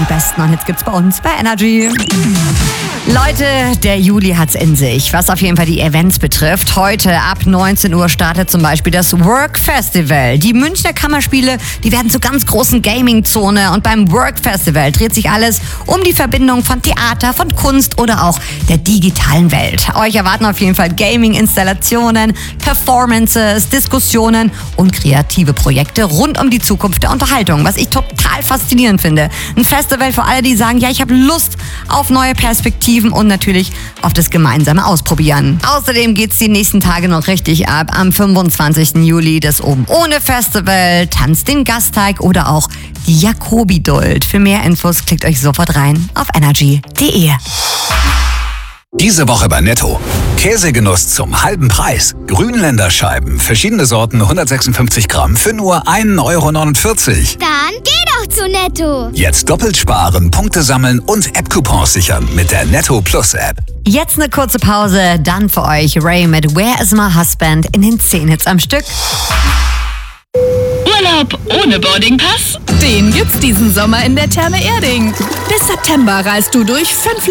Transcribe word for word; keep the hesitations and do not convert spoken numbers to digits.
besten Hits gibt's bei uns bei Energy. Leute, der Juli hat's in sich, was auf jeden Fall die Events betrifft. Heute ab neunzehn Uhr startet zum Beispiel das Work Festival. Die Münchner Kammerspiele, die werden zur ganz großen Gaming-Zone. Und beim Work Festival dreht sich alles um die Verbindung von Theater, von Kunst oder auch der digitalen Welt. Euch erwarten auf jeden Fall Gaming-Installationen, Performances, Diskussionen und kreative Projekte rund um die Zukunft der Unterhaltung, was ich total faszinierend finde. Ein Festival für alle, die sagen, ja, ich habe Lust auf neue Perspektiven und natürlich auf das gemeinsame Ausprobieren. Außerdem geht's die nächsten Tage noch richtig ab. Am fünfundzwanzigsten Juli das Oben ohne Festival, Tanz den Gasteig oder auch die Jacobi-Duld. Für mehr Infos klickt euch sofort rein auf energy punkt de. Diese Woche bei Netto. Käsegenuss zum halben Preis. Grünländer Scheiben, verschiedene Sorten, hundertsechsundfünfzig Gramm für nur ein Euro neunundvierzig. Dann geh doch zu Netto. Jetzt doppelt sparen, Punkte sammeln und App-Coupons sichern mit der Netto Plus App. Jetzt eine kurze Pause, dann für euch Ray mit Where is my husband in den zehn Hits am Stück. Urlaub ohne Boardingpass? Den gibt's diesen Sommer in der Therme Erding. Bis September reist du durch fünf